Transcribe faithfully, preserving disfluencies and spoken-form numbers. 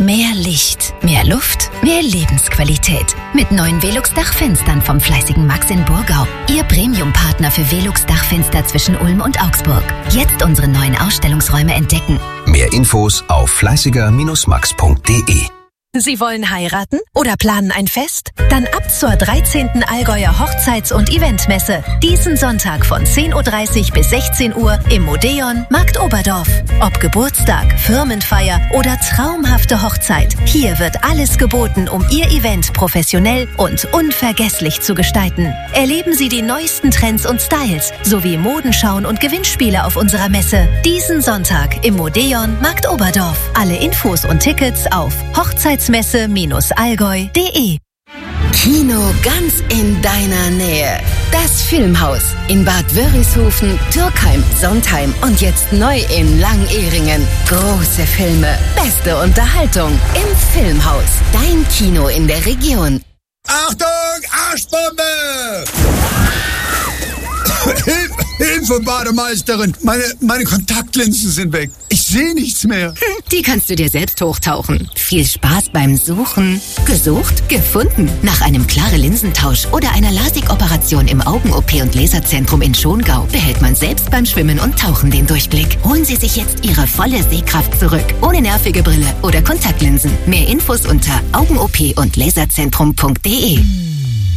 Mehr Licht, mehr Luft, mehr Lebensqualität. Mit neuen Velux Dachfenstern vom fleißigen Max in Burgau. Ihr Premium-Partner für Velux Dachfenster zwischen Ulm und Augsburg. Jetzt unsere neuen Ausstellungsräume entdecken. Mehr Infos auf fleißiger Bindestrich max punkt de. Sie wollen heiraten oder planen ein Fest? Dann ab zur dreizehnten Allgäuer Hochzeits- und Eventmesse. Diesen Sonntag von zehn Uhr dreißig bis sechzehn Uhr im Odeon Markt Oberdorf. Ob Geburtstag, Firmenfeier oder traumhafte Hochzeit. Hier wird alles geboten, um Ihr Event professionell und unvergesslich zu gestalten. Erleben Sie die neuesten Trends und Styles sowie Modenschauen und Gewinnspiele auf unserer Messe. Diesen Sonntag im Odeon Markt Oberdorf. Alle Infos und Tickets auf Hochzeitsmesse Allgäu punkt de. Kino ganz in deiner Nähe. Das Filmhaus in Bad Wörishofen, Türkheim, Sontheim und jetzt neu in Langehringen. Große Filme, beste Unterhaltung im Filmhaus. Dein Kino in der Region. Achtung, Arschbombe! Hilfe, Hilfe, Bademeisterin! Meine, meine Kontaktlinsen sind weg. Ich sehe nichts mehr. Die kannst du dir selbst hochtauchen. Viel Spaß beim Suchen. Gesucht? Gefunden. Nach einem klaren Linsentausch oder einer LASIK-Operation im Augen-O P und Laserzentrum in Schongau behält man selbst beim Schwimmen und Tauchen den Durchblick. Holen Sie sich jetzt Ihre volle Sehkraft zurück. Ohne nervige Brille oder Kontaktlinsen. Mehr Infos unter Augen-O P und Laserzentrum punkt de.